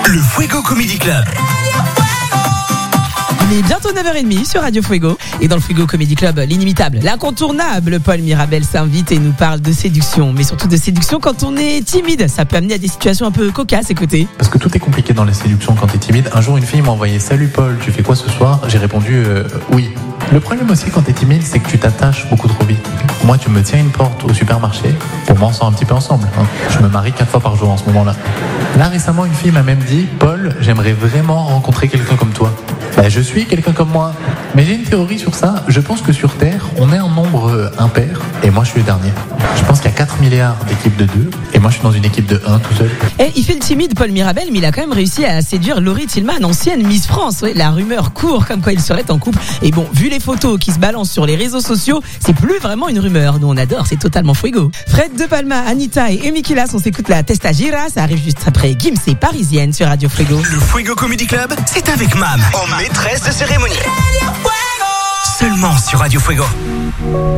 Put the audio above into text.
Le Fuego Comedy Club. Il est bientôt 9h30 sur Radio Fuego. Et dans le Fuego Comedy Club, l'inimitable, l'incontournable Paul Mirabel s'invite et nous parle de séduction. Mais surtout de séduction quand on est timide. Ça peut amener à des situations un peu cocasses, écoutez. Parce que tout est compliqué dans les séductions quand t'es timide. Un jour, une fille m'a envoyé « Salut Paul, tu fais quoi ce soir ?» J'ai répondu « Oui ». Le problème aussi quand t'es timide, c'est que tu t'attaches beaucoup trop vite. Moi, tu me tiens une porte au supermarché, pour m'en sortir un petit peu ensemble. Je me marie 4 fois par jour en ce moment-là. Là, récemment, une fille m'a même dit « Paul, j'aimerais vraiment rencontrer quelqu'un comme toi. » Je suis quelqu'un comme moi. Mais j'ai une théorie sur ça. Je pense que sur Terre, on est en nombre impair, et moi, je suis le dernier. Je pense qu'il y a 4 milliards d'équipes de 2, et moi, je suis dans une équipe de 1 tout seul. Et il fait le timide, Paul Mirabel, mais il a quand même réussi à séduire Laurie Tillman, ancienne Miss France. Ouais, la rumeur court comme quoi il serait en couple. Et bon, vu les photos qui se balancent sur les réseaux sociaux, c'est plus vraiment une rumeur. Nous, on adore, c'est totalement fuego. Fred De Palma, Anita et Emi Kilas, on s'écoute la Testa Gira. Ça arrive juste après Gims et Parisienne sur Radio Fuego. Le Fuego Comedy Club, c'est avec Mam, en maîtresse de cérémonie. Seulement sur Radio Fuego.